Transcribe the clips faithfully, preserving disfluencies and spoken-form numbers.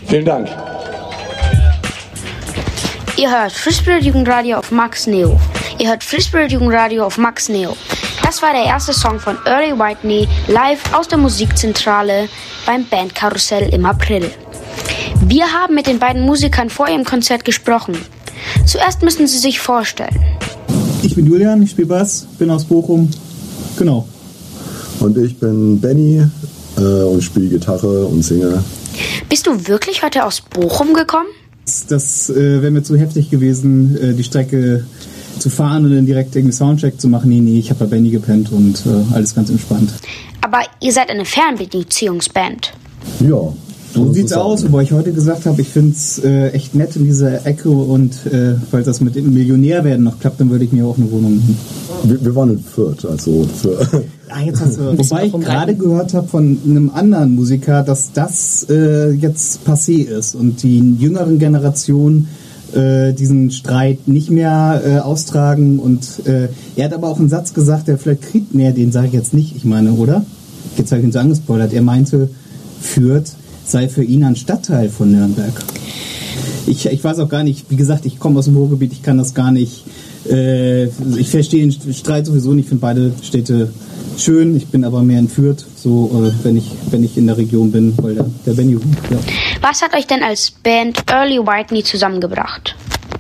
Vielen Dank. Ihr hört Free Spirit Jugendradio auf Max Neo. Ihr hört Free Spirit Jugendradio auf Max Neo. Das war der erste Song von Early Whitney live aus der Musikzentrale beim Bandkarussell im April. Wir haben mit den beiden Musikern vor ihrem Konzert gesprochen. Zuerst müssen sie sich vorstellen. Ich bin Julian, ich spiele Bass, bin aus Bochum. Genau. Und ich bin Benny äh, und spiele Gitarre und singe. Bist du wirklich heute aus Bochum gekommen? Das, das äh, wäre mir zu heftig gewesen, äh, die Strecke zu fahren und dann direkt irgendwie Soundcheck zu machen. Nee, nee, ich habe bei Benny gepennt und äh, alles ganz entspannt. Aber ihr seid eine Fernbeziehungsband. Ja. So sieht's aus, wobei ich heute gesagt habe, ich finde es äh, echt nett in dieser Ecke und äh, falls das mit dem Millionärwerden noch klappt, dann würde ich mir auch eine Wohnung nehmen. Wir, wir waren in Fürth, also für ah, jetzt hast du, wobei ich gerade gehört habe von einem anderen Musiker, dass das äh, jetzt passé ist und die jüngeren Generationen äh, diesen Streit nicht mehr äh, austragen und äh, er hat aber auch einen Satz gesagt, der vielleicht kriegt, nee, den sage ich jetzt nicht, ich meine, oder? Jetzt habe ich ihn so angespoilert, er meinte, Fürth sei für ihn ein Stadtteil von Nürnberg. Ich, ich weiß auch gar nicht, wie gesagt, ich komme aus dem Ruhrgebiet, ich kann das gar nicht, äh, ich verstehe den Streit sowieso nicht, ich finde beide Städte schön, ich bin aber mehr in Fürth, so äh, wenn ich wenn ich in der Region bin, weil der, der Benny wohnt. Ja. Was hat euch denn als Band Early Whitney zusammengebracht?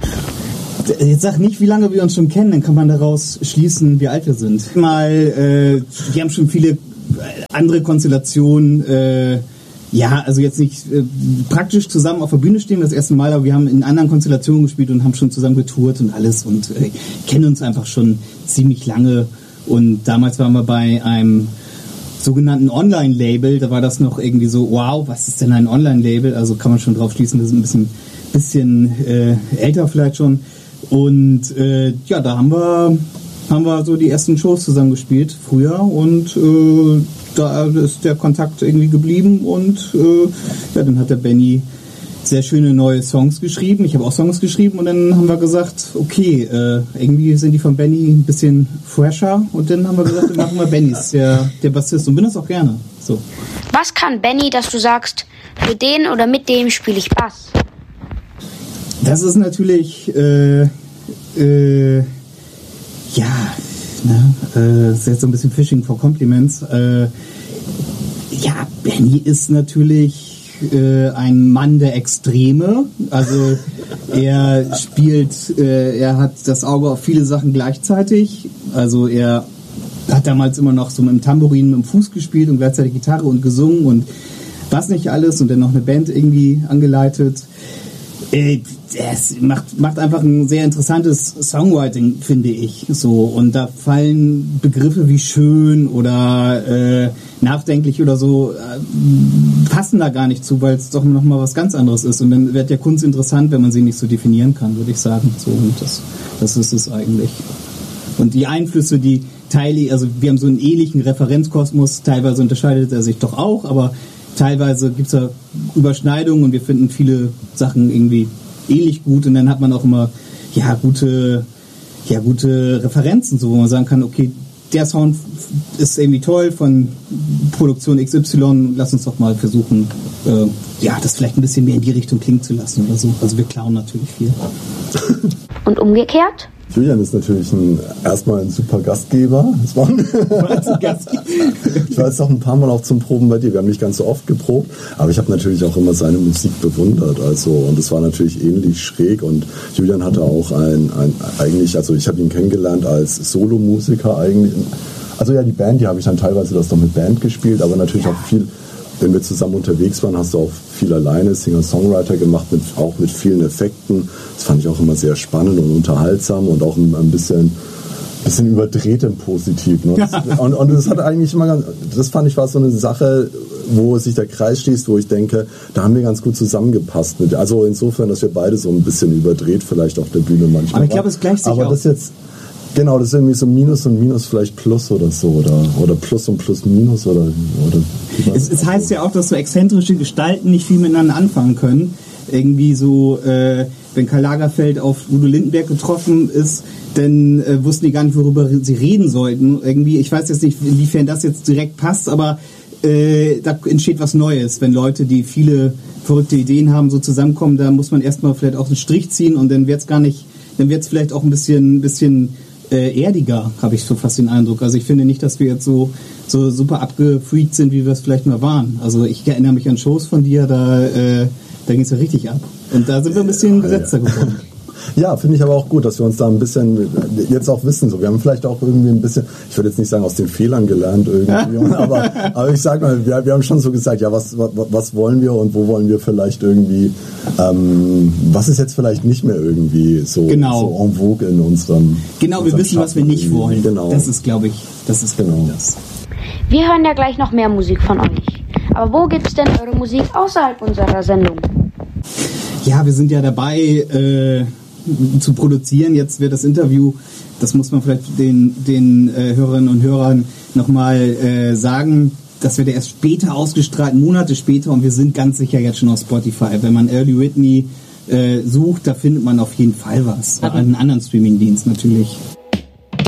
Jetzt sag nicht, wie lange wir uns schon kennen, dann kann man daraus schließen, wie alt wir sind. Mal, äh, wir haben schon viele andere Konstellationen, äh, ja, also jetzt nicht äh, praktisch zusammen auf der Bühne stehen das erste Mal, aber wir haben in anderen Konstellationen gespielt und haben schon zusammen getourt und alles und äh, kennen uns einfach schon ziemlich lange. Und damals waren wir bei einem sogenannten Online-Label, da war das noch irgendwie so, wow, was ist denn ein Online-Label? Also kann man schon drauf schließen, wir sind ein bisschen, bisschen äh, älter vielleicht schon. Und äh, ja, da haben wir, haben wir so die ersten Shows zusammen gespielt früher und äh, da ist der Kontakt irgendwie geblieben und äh, ja, dann hat der Benny sehr schöne neue Songs geschrieben. Ich habe auch Songs geschrieben und dann haben wir gesagt, okay, äh, irgendwie sind die von Benny ein bisschen fresher und dann haben wir gesagt, dann machen wir Bennys, der, der Bassist und bin das auch gerne. So. Was kann Benny, dass du sagst, für den oder mit dem spiele ich Bass? Das ist natürlich äh, äh, ja, ne, äh, ist jetzt so ein bisschen Fishing for Compliments. Äh, ja, Benny ist natürlich äh, ein Mann der Extreme. Also er spielt, äh, er hat das Auge auf viele Sachen gleichzeitig. Also er hat damals immer noch so mit dem Tambourin mit dem Fuß gespielt und gleichzeitig Gitarre und gesungen und was nicht alles und dann noch eine Band irgendwie angeleitet. Es macht, macht einfach ein sehr interessantes Songwriting, finde ich. So. Und da fallen Begriffe wie schön oder äh, nachdenklich oder so, äh, passen da gar nicht zu, weil es doch nochmal was ganz anderes ist. Und dann wird ja Kunst interessant, wenn man sie nicht so definieren kann, würde ich sagen. So, und das, das ist es eigentlich. Und die Einflüsse, die Teile, also wir haben so einen ähnlichen Referenzkosmos, teilweise unterscheidet er sich doch auch, aber teilweise gibt es da Überschneidungen und wir finden viele Sachen irgendwie ähnlich gut und dann hat man auch immer ja gute, ja, gute Referenzen, so, wo man sagen kann, okay, der Sound ist irgendwie toll von Produktion X Y, lass uns doch mal versuchen, äh, ja, das vielleicht ein bisschen mehr in die Richtung klingen zu lassen oder so. Also wir klauen natürlich viel. Und umgekehrt? Julian ist natürlich ein, erstmal ein super Gastgeber. Das war ein ich war jetzt auch ein paar Mal auch zum Proben bei dir. Wir haben nicht ganz so oft geprobt, aber ich habe natürlich auch immer seine Musik bewundert. Also, und es war natürlich ähnlich schräg. Und Julian hatte auch ein, ein eigentlich, also ich habe ihn kennengelernt als Solomusiker eigentlich. Also ja, die Band, die habe ich dann teilweise das noch mit Band gespielt, aber natürlich auch viel. Wenn wir zusammen unterwegs waren, hast du auch viel alleine Singer-Songwriter gemacht, mit, auch mit vielen Effekten. Das fand ich auch immer sehr spannend und unterhaltsam und auch ein, ein bisschen, bisschen überdreht im Positiven. Ne? Und, und das hat eigentlich immer ganz, das fand ich war so eine Sache, wo sich der Kreis schließt, wo ich denke, da haben wir ganz gut zusammengepasst. Mit, also insofern, dass wir beide so ein bisschen überdreht vielleicht auf der Bühne manchmal. Aber ich glaube, es gleicht sich Aber auch. Das jetzt, genau, das ist irgendwie so Minus und Minus vielleicht Plus oder so. Oder, oder Plus und Plus Minus. Oder, oder es, es heißt ja auch, dass so exzentrische Gestalten nicht viel miteinander anfangen können. Irgendwie so, äh, wenn Karl Lagerfeld auf Udo Lindenberg getroffen ist, dann äh, wussten die gar nicht, worüber sie reden sollten. Irgendwie, ich weiß jetzt nicht, inwiefern das jetzt direkt passt, aber äh, da entsteht was Neues, wenn Leute, die viele verrückte Ideen haben, so zusammenkommen, da muss man erstmal vielleicht auch einen Strich ziehen und dann wird's gar nicht, dann wird's vielleicht auch ein bisschen, bisschen äh, erdiger, habe ich so fast den Eindruck. Also ich finde nicht, dass wir jetzt so, so super abgefreakt sind, wie wir es vielleicht mal waren. Also ich erinnere mich an Shows von dir, da, äh, da ging es ja richtig ab. Und da sind wir ein bisschen gesetzter geworden. Ja, finde ich aber auch gut, dass wir uns da ein bisschen jetzt auch wissen. So, wir haben vielleicht auch irgendwie ein bisschen, ich würde jetzt nicht sagen aus den Fehlern gelernt irgendwie, aber, aber ich sag mal, wir, wir haben schon so gesagt, ja, was, was, was wollen wir und wo wollen wir vielleicht irgendwie, ähm, was ist jetzt vielleicht nicht mehr irgendwie so, genau. so en vogue in unserem Genau, unserem wir wissen, was wir nicht wollen. Genau. Das ist, glaube ich, das ist genau das. Wir hören ja gleich noch mehr Musik von euch. Aber wo gibt's denn eure Musik außerhalb unserer Sendung? Ja, wir sind ja dabei, äh, zu produzieren. Jetzt wird das Interview, das muss man vielleicht den, den äh, Hörerinnen und Hörern nochmal äh, sagen, das wird ja erst später ausgestrahlt, Monate später, und wir sind ganz sicher jetzt schon auf Spotify. Wenn man Early Whitney äh, sucht, da findet man auf jeden Fall was. An einem anderen Streamingdienst natürlich.